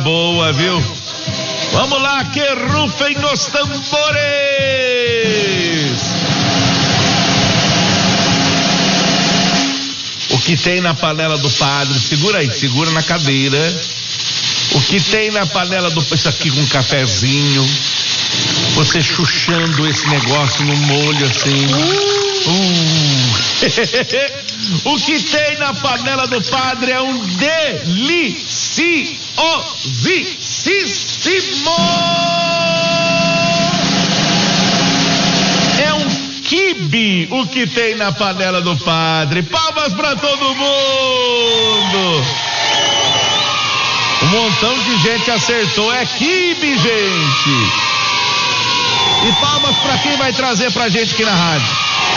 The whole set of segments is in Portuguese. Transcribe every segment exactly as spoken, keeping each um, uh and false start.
boa, viu? Vamos lá, que rufem os tambores! O que tem na panela do padre? Segura aí, segura na cadeira. O que tem na panela do... Isso aqui com um cafezinho. Você chuchando esse negócio no molho assim. Uh. O que tem na panela do padre é um deliciosíssimo. É um quibe o que tem na panela do padre. Palmas pra todo mundo. Um montão de gente acertou. É quibe, gente. E palmas pra quem vai trazer pra gente aqui na rádio.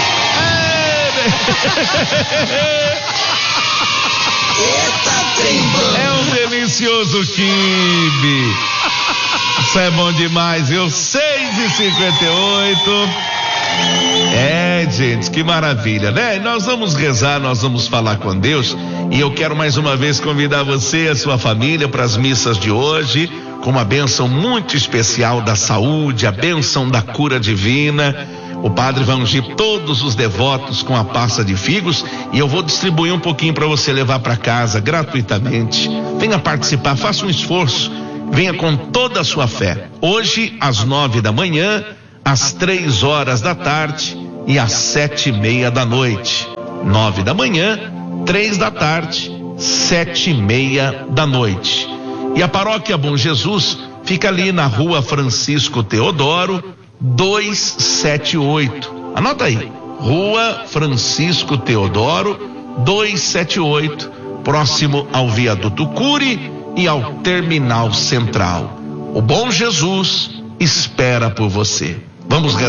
É um delicioso quibe. Isso é bom demais, viu? seis e cinquenta e oito. É, gente, que maravilha, né? Nós vamos rezar, nós vamos falar com Deus. E eu quero mais uma vez convidar você e a sua família para as missas de hoje, com uma bênção muito especial da saúde, a bênção da cura divina. O padre vai ungir todos os devotos com a pasta de figos e eu vou distribuir um pouquinho para você levar para casa gratuitamente. Venha participar, faça um esforço, venha com toda a sua fé. Hoje, às nove da manhã, às três horas da tarde e às sete e meia da noite. Nove da manhã, três da tarde, sete e meia da noite. E a paróquia Bom Jesus fica ali na rua Francisco Teodoro, duzentos e setenta e oito. Anota aí, rua Francisco Teodoro, duzentos e setenta e oito, próximo ao viaduto Cury e ao terminal central. O Bom Jesus espera por você. Vamos rezar.